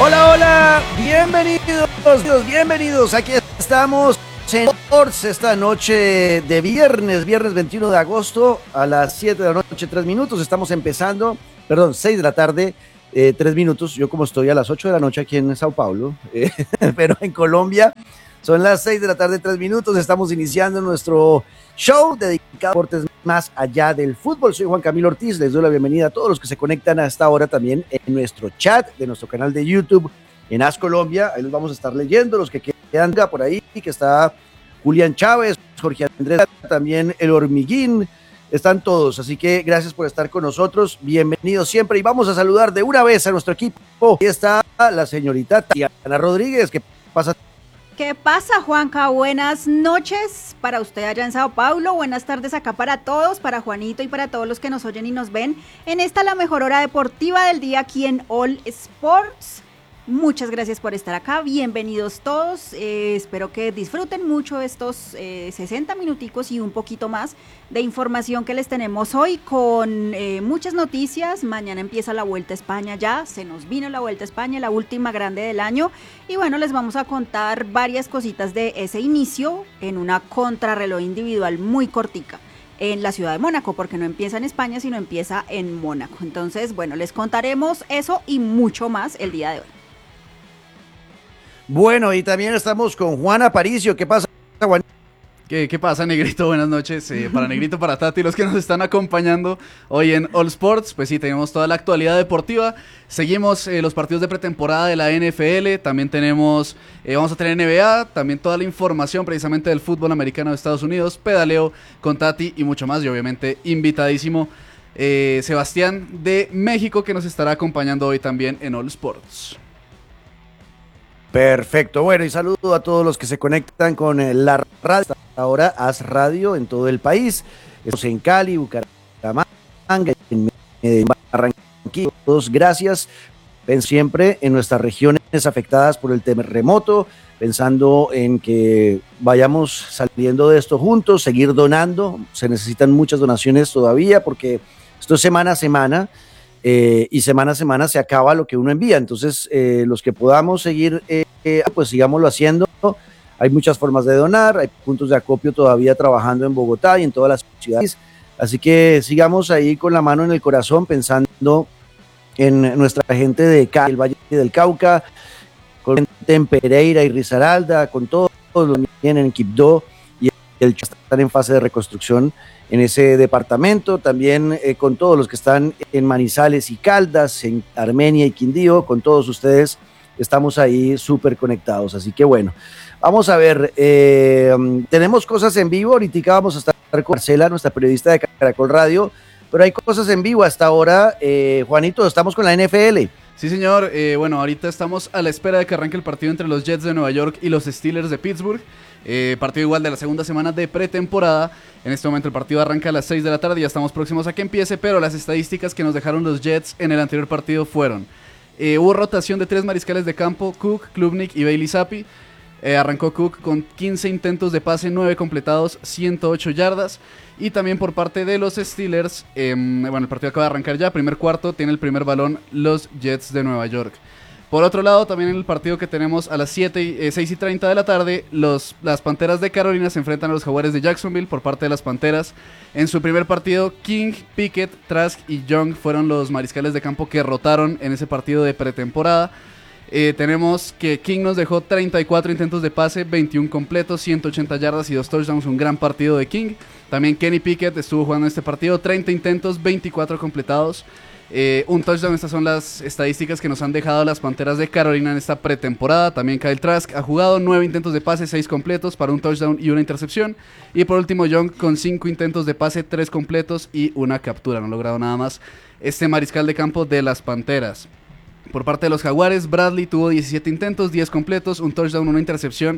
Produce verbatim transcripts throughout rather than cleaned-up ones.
Hola, hola, bienvenidos, bienvenidos, aquí estamos en Sports esta noche de viernes, viernes veintiuno de agosto a las siete de la noche, tres minutos, estamos empezando, perdón, seis de la tarde, eh, tres minutos, yo como estoy a las ocho de la noche aquí en Sao Paulo, eh, pero en Colombia son las seis de la tarde, tres minutos, estamos iniciando nuestro show dedicado a deportes más allá del fútbol. Soy Juan Camilo Ortiz, les doy la bienvenida a todos los que se conectan a esta hora también en nuestro chat de nuestro canal de YouTube en As Colombia, ahí los vamos a estar leyendo, los que quedan por ahí, que está Julián Chávez, Jorge Andrés, también El Hormiguín, están todos, así que gracias por estar con nosotros, bienvenidos siempre, y vamos a saludar de una vez a nuestro equipo. Aquí está la señorita Tatiana Rodríguez, ¿qué pasa? ¿Qué pasa, Juanca? Buenas noches para usted allá en Sao Paulo, buenas tardes acá para todos, para Juanito y para todos los que nos oyen y nos ven en esta la mejor hora deportiva del día aquí en All Sports. Muchas gracias por estar acá, bienvenidos todos, eh, espero que disfruten mucho estos eh, sesenta minuticos y un poquito más de información que les tenemos hoy con eh, muchas noticias. Mañana empieza la Vuelta a España ya, se nos vino la Vuelta a España, la última grande del año, y bueno, les vamos a contar varias cositas de ese inicio en una contrarreloj individual muy cortica en la ciudad de Mónaco, porque no empieza en España, sino empieza en Mónaco. Entonces, bueno, les contaremos eso y mucho más el día de hoy. Bueno, y también estamos con Juan Aparicio. ¿Qué pasa, Juan? ¿Qué, ¿Qué pasa, Negrito? Buenas noches. Eh, para Negrito, para Tati, los que nos están acompañando hoy en All Sports. Pues sí, tenemos toda la actualidad deportiva. Seguimos eh, los partidos de pretemporada de la N F L. También tenemos, eh, vamos a tener N B A. También toda la información precisamente del fútbol americano de Estados Unidos. Pedaleo con Tati y mucho más. Y obviamente invitadísimo eh, Sebastián de México, que nos estará acompañando hoy también en All Sports. Perfecto, bueno, y saludo a todos los que se conectan con la radio, ahora As Radio en todo el país, estamos en Cali, Bucaramanga, en Barranquilla, todos gracias, ven siempre en nuestras regiones afectadas por el terremoto, pensando en que vayamos saliendo de esto juntos, seguir donando, se necesitan muchas donaciones todavía porque esto es semana a semana, Eh, y semana a semana se acaba lo que uno envía, entonces eh, los que podamos seguir, eh, eh, pues sigámoslo haciendo, hay muchas formas de donar, hay puntos de acopio todavía trabajando en Bogotá y en todas las ciudades, así que sigamos ahí con la mano en el corazón pensando en nuestra gente de Cali, el Valle del Cauca, con gente en Pereira y Risaralda, con todos los que tienen en Quibdó y el Chocó están en fase de reconstrucción en ese departamento, también eh, con todos los que están en Manizales y Caldas, en Armenia y Quindío, con todos ustedes estamos ahí súper conectados, así que bueno, vamos a ver, eh, tenemos cosas en vivo, ahorita vamos a estar con Marcela, nuestra periodista de Caracol Radio, pero hay cosas en vivo hasta ahora, eh, Juanito, estamos con la N F L. Sí, señor, eh, bueno, ahorita estamos a la espera de que arranque el partido entre los Jets de Nueva York y los Steelers de Pittsburgh. Eh, partido igual de la segunda semana de pretemporada. En este momento el partido arranca a las seis de la tarde, ya estamos próximos a que empiece, pero las estadísticas que nos dejaron los Jets en el anterior partido fueron: eh, hubo rotación de tres mariscales de campo, Cook, Klubnik y Bailey Zappi. Eh, arrancó Cook con quince intentos de pase, nueve completados, ciento ocho yardas. Y también por parte de los Steelers, eh, bueno, el partido acaba de arrancar ya, primer cuarto, tiene el primer balón los Jets de Nueva York. Por otro lado, también en el partido que tenemos a las siete, seis y treinta de la tarde, los, las Panteras de Carolina se enfrentan a los Jaguares de Jacksonville por parte de las Panteras. En su primer partido, King, Pickett, Trask y Young fueron los mariscales de campo que rotaron en ese partido de pretemporada. Eh, tenemos que King nos dejó treinta y cuatro intentos de pase, veintiuno completos, ciento ochenta yardas y dos touchdowns, un gran partido de King. También Kenny Pickett estuvo jugando en este partido, treinta intentos, veinticuatro completados. Eh, un touchdown. Estas son las estadísticas que nos han dejado las Panteras de Carolina en esta pretemporada. También Kyle Trask ha jugado nueve intentos de pase, seis completos para un touchdown y una intercepción. Y por último Young con cinco intentos de pase, tres completos y una captura. No ha logrado nada más este mariscal de campo de las Panteras. Por parte de los Jaguares, Bradley tuvo diecisiete intentos, diez completos, un touchdown, una intercepción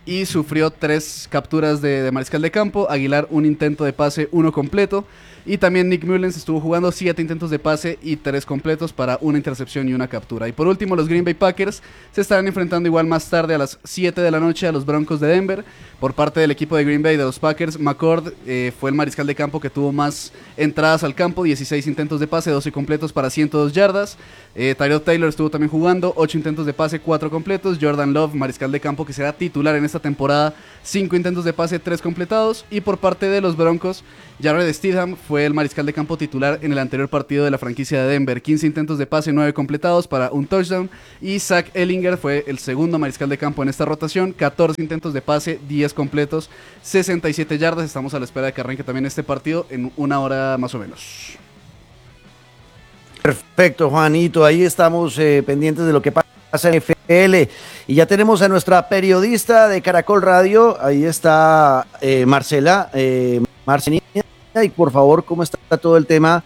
y sufrió tres capturas de, de mariscal de campo. Aguilar un intento de pase, uno completo. Y también Nick Mullens estuvo jugando siete intentos de pase y tres completos para una intercepción y una captura. Y por último, los Green Bay Packers se estarán enfrentando igual más tarde a las siete de la noche a los Broncos de Denver. Por parte del equipo de Green Bay, de los Packers, McCord eh, fue el mariscal de campo que tuvo más entradas al campo, dieciséis intentos de pase, doce completos para ciento dos yardas. Eh, Tyrod Taylor estuvo también jugando, ocho intentos de pase, cuatro completos. Jordan Love, mariscal de campo que será titular en esta temporada, cinco intentos de pase, tres completados. Y por parte de los Broncos, Jared Stidham fue el mariscal de campo titular en el anterior partido de la franquicia de Denver, quince intentos de pase, nueve completados para un touchdown. Y Zach Ellinger fue el segundo mariscal de campo en esta rotación, catorce intentos de pase, diez completos, sesenta y siete yardas. Estamos a la espera de que arranque también este partido en una hora más o menos. Perfecto, Juanito, ahí estamos eh, pendientes de lo que pasa en N F L. Y ya tenemos a nuestra periodista de Caracol Radio, ahí está eh, Marcela, eh, Marcelina, y por favor, ¿cómo está todo el tema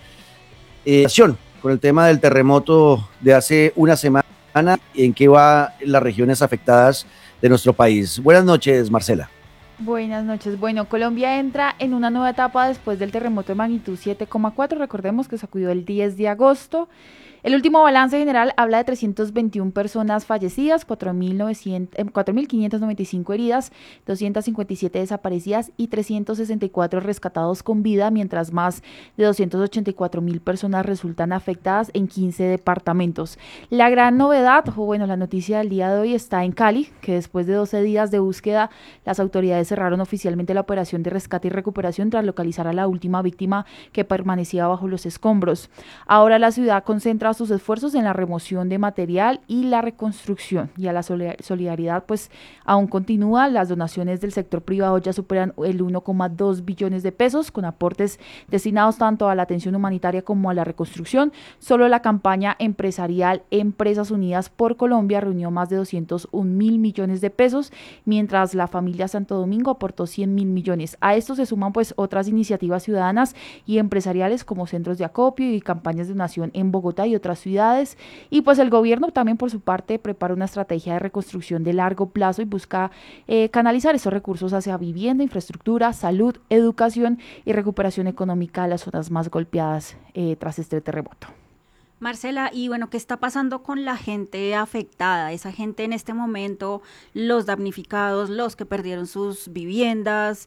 eh, con el tema del terremoto de hace una semana? ¿En qué va las regiones afectadas de nuestro país? Buenas noches, Marcela. Buenas noches. Bueno, Colombia entra en una nueva etapa después del terremoto de magnitud siete coma cuatro. Recordemos que sacudió el diez de agosto. El último balance general habla de trescientas veintiuna personas fallecidas, cuatro mil quinientas noventa y cinco heridas, doscientas cincuenta y siete desaparecidas y trescientos sesenta y cuatro rescatados con vida, mientras más de doscientas ochenta y cuatro mil personas resultan afectadas en quince departamentos. La gran novedad, o bueno, la noticia del día de hoy está en Cali, que después de doce días de búsqueda, las autoridades cerraron oficialmente la operación de rescate y recuperación tras localizar a la última víctima que permanecía bajo los escombros. Ahora la ciudad concentra sus esfuerzos en la remoción de material y la reconstrucción, y a la solidaridad pues aún continúa. Las donaciones del sector privado ya superan el uno coma dos billones de pesos, con aportes destinados tanto a la atención humanitaria como a la reconstrucción. Solo la campaña empresarial Empresas Unidas por Colombia reunió más de doscientos un mil millones de pesos, mientras la familia Santo Domingo aportó cien mil millones. A esto se suman pues otras iniciativas ciudadanas y empresariales como centros de acopio y campañas de donación en Bogotá y otras ciudades. Y pues el gobierno también por su parte prepara una estrategia de reconstrucción de largo plazo y busca eh, canalizar esos recursos hacia vivienda, infraestructura, salud, educación y recuperación económica de las zonas más golpeadas eh, tras este terremoto. Marcela, y bueno, ¿qué está pasando con la gente afectada? Esa gente en este momento, los damnificados, los que perdieron sus viviendas,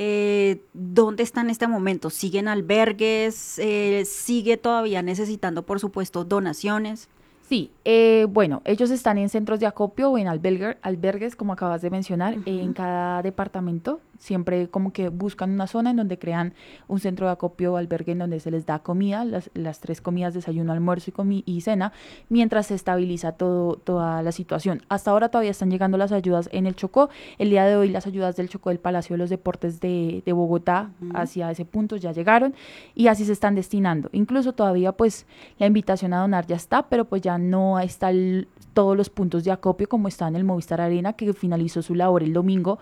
eh, ¿dónde están en este momento? ¿Siguen albergues? Eh, ¿Sigue todavía necesitando, por supuesto, donaciones? Sí, eh, bueno, ellos están en centros de acopio o en albergue, albergues, como acabas de mencionar, uh-huh. En cada departamento. Siempre como que buscan una zona en donde crean un centro de acopio o albergue en donde se les da comida, las, las tres comidas, desayuno, almuerzo y, comi- y cena, mientras se estabiliza todo, toda la situación. Hasta ahora todavía están llegando las ayudas en el Chocó. El día de hoy las ayudas del Chocó del Palacio de los Deportes de, de Bogotá uh-huh. hacia ese punto ya llegaron y así se están destinando. Incluso todavía pues la invitación a donar ya está, pero pues ya no están todos los puntos de acopio como está en el Movistar Arena, que finalizó su labor el domingo.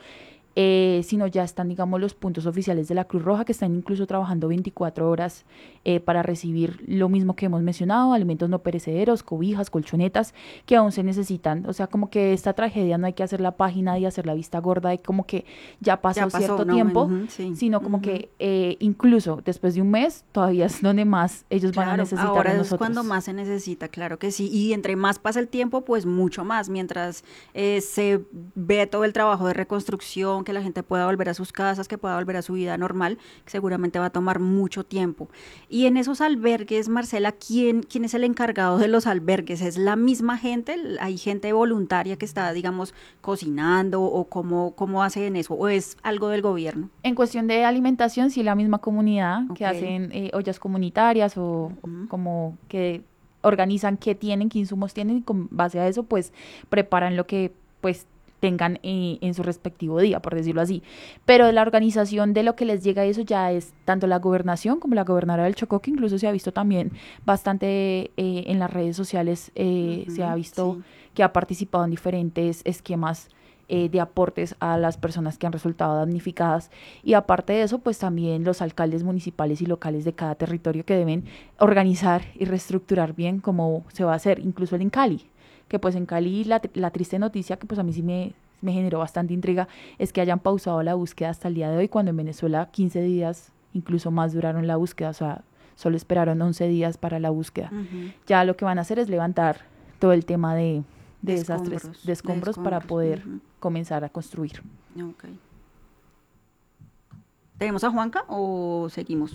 Eh, sino ya están, digamos, los puntos oficiales de la Cruz Roja, que están incluso trabajando veinticuatro horas eh, para recibir lo mismo que hemos mencionado, alimentos no perecederos, cobijas, colchonetas, que aún se necesitan. O sea, como que esta tragedia no hay que hacer la página y hacer la vista gorda de como que ya pasó, ya pasó cierto no, tiempo, uh-huh, sí. sino como uh-huh. que eh, incluso después de un mes todavía es donde más ellos claro, van a necesitar ahora de nosotros. Es cuando más se necesita, claro que sí, y entre más pasa el tiempo, pues mucho más, mientras eh, se ve todo el trabajo de reconstrucción, que la gente pueda volver a sus casas, que pueda volver a su vida normal, que seguramente va a tomar mucho tiempo. Y en esos albergues, Marcela, ¿quién, quién es el encargado de los albergues? ¿Es la misma gente? ¿Hay gente voluntaria que está, digamos, cocinando o cómo, cómo hacen eso? ¿O es algo del gobierno? En cuestión de alimentación, sí, la misma comunidad okay. que hacen eh, ollas comunitarias o uh-huh. como que organizan qué tienen, qué insumos tienen y con base a eso, pues, preparan lo que, pues, tengan eh, en su respectivo día, por decirlo así. Pero de la organización de lo que les llega, eso ya es tanto la gobernación como la gobernadora del Chocó, que incluso se ha visto también bastante eh, en las redes sociales, eh, uh-huh, se ha visto sí. que ha participado en diferentes esquemas eh, de aportes a las personas que han resultado damnificadas. Y aparte de eso, pues también los alcaldes municipales y locales de cada territorio que deben organizar y reestructurar bien cómo se va a hacer, incluso en Cali. Que pues en Cali la, la triste noticia que pues a mí sí me, me generó bastante intriga, es que hayan pausado la búsqueda hasta el día de hoy, cuando en Venezuela quince días, incluso más, duraron la búsqueda, o sea, solo esperaron once días para la búsqueda. Uh-huh. Ya lo que van a hacer es levantar todo el tema de, de, de desastres, escombros, de escombros, de escombros para poder uh-huh. comenzar a construir. Okay. ¿Tenemos a Juanca o seguimos?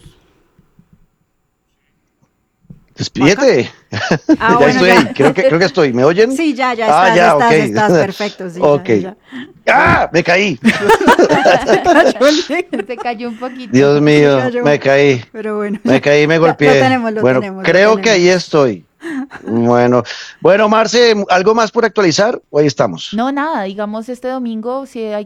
Despídete. Ah, ya bueno, estoy ya. Ahí, creo que, creo que estoy. ¿Me oyen? Sí, ya, ya estás, ah, ya, estás, okay. estás, perfecto. Sí, ok. Ya, ya. ¡Ah! Me caí. se, cayó, se cayó un poquito. Dios mío, me caí. Pero bueno. Me caí, me golpeé. Lo tenemos, lo bueno, tenemos. Creo lo tenemos. que ahí estoy. Bueno, bueno, Marce, ¿algo más por actualizar o ahí estamos? No, nada, digamos este domingo, si hay